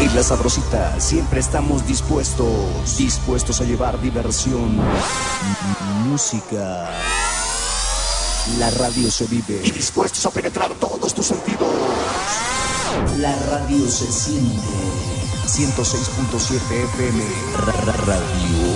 Isla Sabrosita, siempre estamos dispuestos a llevar diversión, música. La radio se vive y dispuestos a penetrar todos tus sentidos. La radio se siente. 106.7 FM Radio